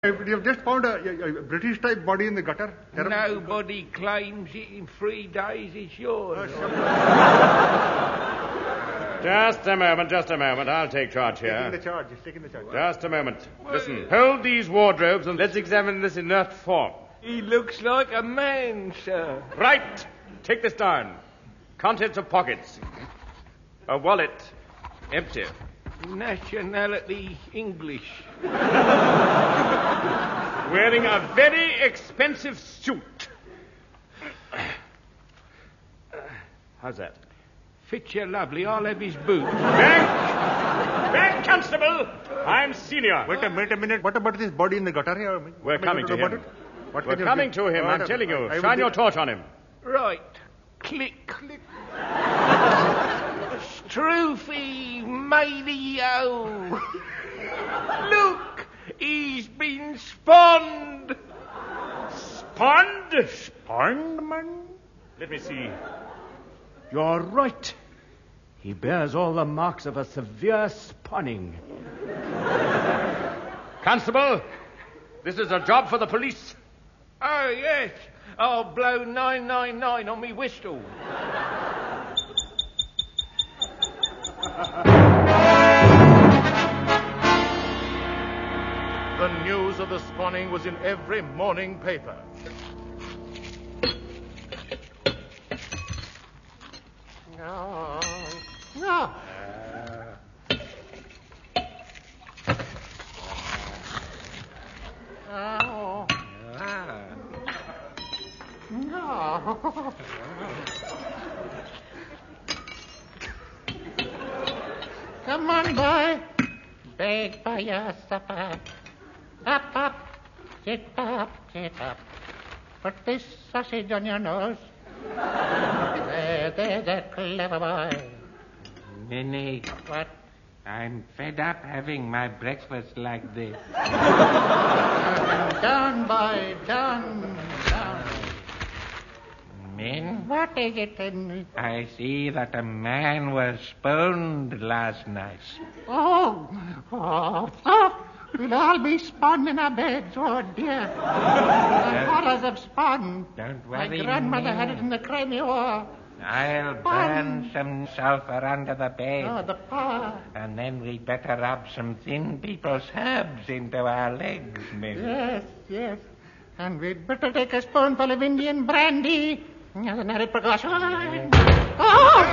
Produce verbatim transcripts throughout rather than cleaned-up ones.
You've just found a, a British-type body in the gutter. Nobody claims it in three days. It's yours. Just a moment, just a moment. I'll take charge here. Taking the charge. He's taking the charge. Just a moment. Listen, hold these wardrobes and let's examine this inert form. He looks like a man, sir. Right. Take this down. Contents of pockets. A wallet. Empty. Nationality English. Wearing a very expensive suit. How's that? Fits you lovely. I'll have his boots. Back! Back, Constable! I'm senior. Wait a minute, a minute. What about this body in the gutter here? We're coming to him. What We're coming to him, I'm telling you. Shine your torch on him. Right. Click. Click. Stroophy matey-o. Look, he's been spawned. Spawned? Spawned, man? Let me see. You're right. He bears all the marks of a severe spawning. Constable, this is a job for the police. Oh, yes. I'll blow nine nine nine on me whistle. The news of the spawning was in every morning paper. No. No. Oh. No. Come on, boy. Beg for your supper. Up, up. Sit up, sit up. Put this sausage on your nose. There, there's a clever boy. Minnie. What? I'm fed up having my breakfast like this. Down, boy, down, down. Min? What is it, Henry? I see that a man was spawned last night. Oh, oh, oh. We'll all be spawned in our beds, oh dear. The horrors of spawn. Don't My worry, grandmother Min. had it in the Crimea War. I'll burn some sulphur under the bed. Oh, the power. And then we'd better rub some thin people's herbs into our legs, Min. Yes, yes. And we'd better take a spoonful of Indian brandy as an added precaution. Oh!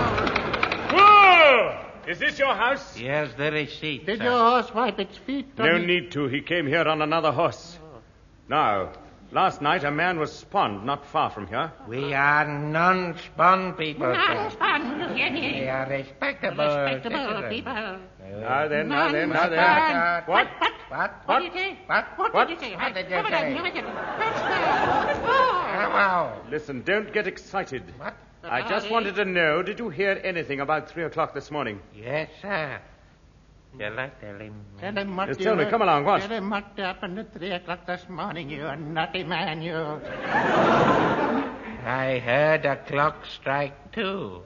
Whoa! Is this your house? Here's the receipt, Did sir. your horse wipe its feet? No Tommy? need to. He came here on another horse. Now, last night a man was spawned not far from here. We are non-spawn people, sir. Non-spawn, you hear me? We are respectable, Respectable citizens. people. Now then, now then, now then. Non-spawn. What? What? What? What did you say? What? What, What? did you say? What did you Come on, say? come on, come on. That's the- Oh. Wow. Listen, don't get excited. What? I just wanted to know, did you hear anything about three o'clock this morning? Yes, sir. Shall I tell him? Tell him what Yes, you tell me, heard. come along, what? Tell him what happened at three o'clock this morning, you naughty man, you. I heard a clock strike two.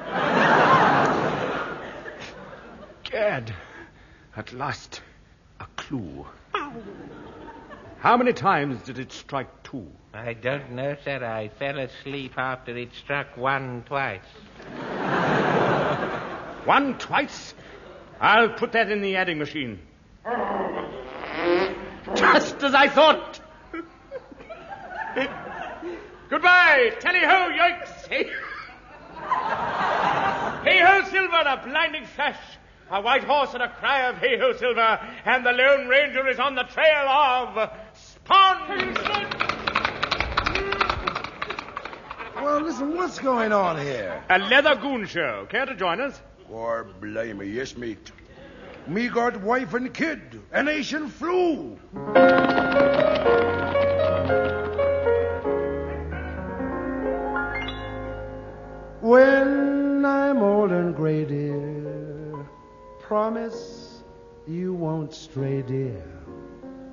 Gad, at last, a clue. How many times did it strike two? I don't know, sir. I fell asleep after it struck one twice. One twice? I'll put that in the adding machine. Just as I thought. Goodbye. Tally-ho, yoicks. Hey. Hey-ho, Silver, a blinding flash. A white horse and a cry of hey-ho, Silver. And the Lone Ranger is on the trail of Spawn. Well, listen, what's going on here? A leather goon show. Care to join us? Or blame me, yes, mate. Me got wife and kid, an Asian flu. When I'm old and gray, dear, promise you won't stray, dear.